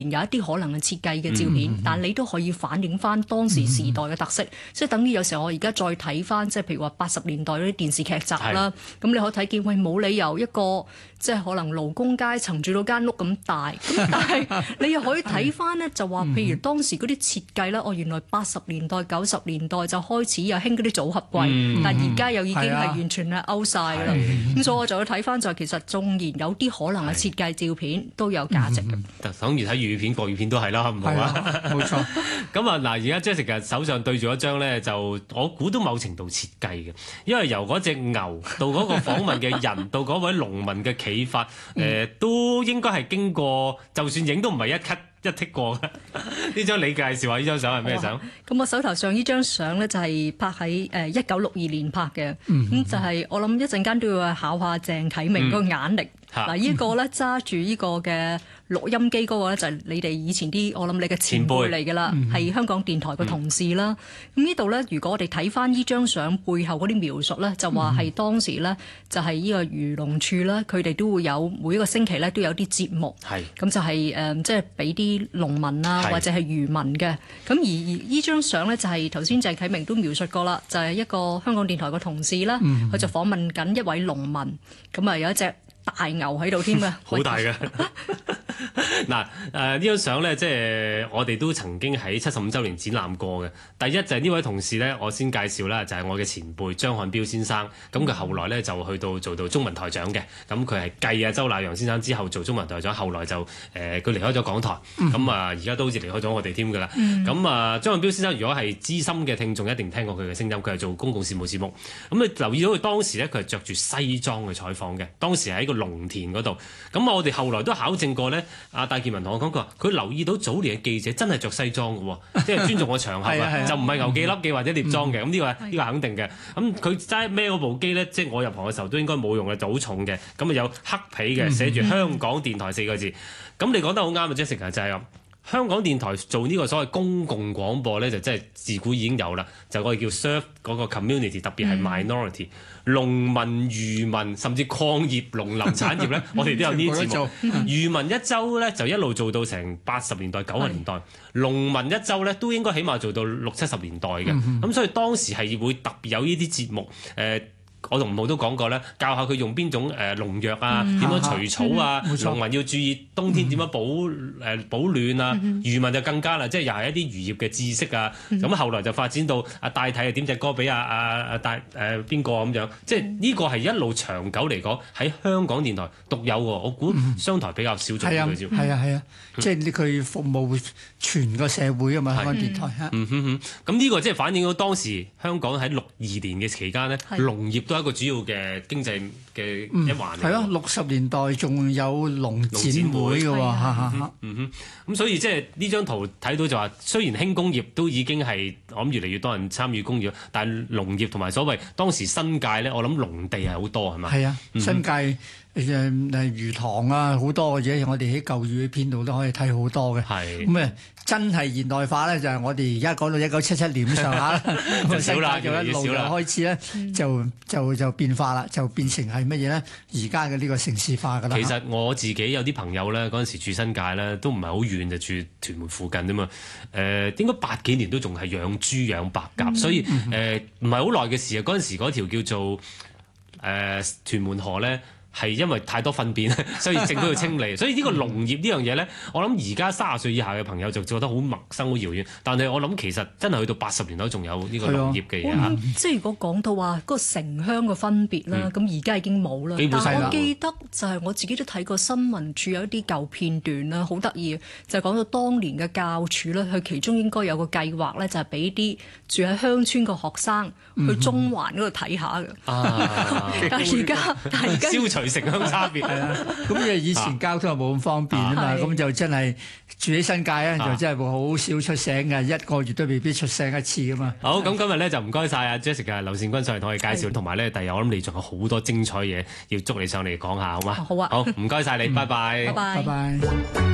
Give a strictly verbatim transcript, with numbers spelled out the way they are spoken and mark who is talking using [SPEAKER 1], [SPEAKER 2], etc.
[SPEAKER 1] 有一啲可能嘅設計嘅照片，嗯、但你都可以反映翻當時時代嘅特色，即係、嗯、等於有時候我而家再睇翻，即係譬如話八十年代嗰啲電視劇集啦，咁是你可以睇見，喂，冇理由一個即係可能勞工階層住到間屋咁大，咁但係你又可以睇翻呢，就話譬如當時嗰啲設計咧，哦，原來八十年代九十年代就開始有興嗰啲組合櫃，嗯、但係而家又已經係完全係 out 晒㗎啦，咁是所以我就要睇翻就係其實縱然有啲可能嘅設計照片都有價值嘅，
[SPEAKER 2] 等於睇粵語片、國語片都係啦，唔好啊，冇錯。咁啊嗱，而家 Jessica 手上對住一張咧，就我估都某程度設計嘅，因為由嗰隻牛到嗰個訪問嘅人，到嗰位農民嘅企法，誒、呃、都應該係經過，就算影都唔係一 cut 一剔過嘅。呢張你介紹下，呢張相係咩相？
[SPEAKER 1] 咁我手頭上呢張相咧就係拍喺誒一九六二年拍嘅，咁、嗯、就係我諗一陣間都要考下鄭啟明嗰個眼力。嗱、嗯，呢個咧揸住呢個嘅錄音機嗰個咧就係你哋以前啲我諗你嘅前輩嚟㗎啦，係、嗯、香港電台嘅同事啦。咁、嗯、呢度咧，如果我哋睇翻呢張相背後嗰啲描述咧，就話係當時咧就係呢個漁農處啦，佢哋都會有每一個星期咧都有啲節目，咁是就係誒即係俾啲農民啊或者係漁民嘅。咁而呢張相咧就係頭先鄭啟明都描述過啦，就係、是、一個香港電台嘅同事啦，佢、嗯、就訪問緊一位農民，咁啊有一隻大牛喺度添嘅，
[SPEAKER 2] 好大嘅。嗱，誒呢張相咧，即係我哋都曾經喺七十五週年展覽過嘅。第一就係呢位同事咧，我先介紹啦，就係、是、我嘅前輩張漢標先生。咁佢後來咧就去到做到中文台長嘅。咁佢係繼啊周乃陽先生之後做中文台長，後來就誒佢、呃、離開咗港台。咁、嗯、啊而家都好似離開咗我哋添㗎啦。咁、嗯、啊張漢標先生如果係資深嘅聽眾，一定聽過佢嘅聲音。佢係做公共事務節目。咁你留意到佢當時咧，佢係着住西裝去採訪嘅。當時喺個農田嗰度。咁我哋後來都考證過咧。阿戴建文同我講過，佢留意到早年嘅記者真係着西裝嘅喎，即係尊重個場合啊，就唔係牛記笠記或者獵裝嘅，咁呢、嗯、個係呢、呢個肯定嘅。咁佢揸孭嗰部機咧，即係我入行嘅時候都應該冇用嘅，就好重嘅。咁啊有黑皮嘅，寫住香港電台四個字。咁、嗯、你講得好啱啊 Jessica 就係香港電台做呢個所謂公共廣播咧，就真係自古已經有啦。就我哋叫 serve 嗰個 community， 特別係 minority、嗯、農民、漁民甚至礦業、農林產業咧，我哋都有呢啲節目。漁民一週咧就一路做到成八十年代、九十年代；農民一週咧都應該起碼做到六七十年代嘅。咁、嗯、所以當時係會特別有呢啲節目誒。呃我同吳浩都講過咧，教下佢用邊種誒農藥啊，點、嗯、樣除草啊，嗯、農民要注意冬天點樣保誒、嗯、保暖啊，嗯、漁民就更加啦，即係又係一啲漁業嘅知識啊。咁、嗯、後來就發展到阿戴睇啊點隻歌俾阿阿阿戴誒邊個咁樣，即係呢個係一路長久嚟講喺香港電台獨有喎。我估商台比較少做呢個啫。係啊係啊，即係佢服務全個社會啊嘛，香港電台嚇。嗯哼哼，咁呢個即係反映到當時香港喺六二年嘅期間咧，農業都係一個主要嘅經濟嘅一環嚟。係咯，六十年代仲有農展會嘅喎。嗯哼，咁所以即係呢張圖睇到就話，雖然輕工業都已經係我諗越嚟越多人參與工業，但係農業同埋所謂當時新界咧，我諗農地係好多係嘛？係啊，新界誒誒魚塘啊好多嘅嘢，我哋喺舊語片度都可以睇好多嘅。係咁誒，真係現代化咧，就係我哋而家講到一九七七年咁上下啦，就少啦，就一路就開始咧，就就就變化啦，就變成係乜嘢咧？而家嘅呢個城市化㗎啦。其實我自己有啲朋友咧，嗰陣時住新界咧，都唔係好遠，就住屯門附近啫嘛。誒、呃，應該八幾年都仲係養豬養白鴿，嗯、所以誒唔係好耐嘅事啊。嗰陣時嗰條叫做誒、呃、屯門河咧。係因為太多糞便，所以政府要清理。所以呢個農業呢樣嘢咧，我諗而家三十歲以下嘅朋友就覺得好陌生、好遙遠。但係我諗其實真係去到八十年代仲有呢個農業嘅嘢嚇。即係如果講到話嗰個城鄉嘅分別啦，咁而家已經冇啦。但我記得就係我自己都睇過新聞處有一啲舊片段啦，好得意，就係講到當年嘅教署咧，佢其中應該有個計劃咧，就係俾啲住喺鄉村嘅學生去中環嗰度睇下嘅。但係而家，但係而家。城鄉差別係啊，咁因為以前交通又冇咁方便啊嘛，咁就真係住喺新界咧，就真係會好少出聲嘅，一個月都未必出聲一次噶嘛。好，咁今日咧就唔該晒阿 Jessica 劉善君上嚟同我哋介紹，同埋咧第日我諗你仲有好多精彩嘢要捉你上嚟講下，好嗎？好啊，好唔該晒你，拜拜，拜拜，拜拜。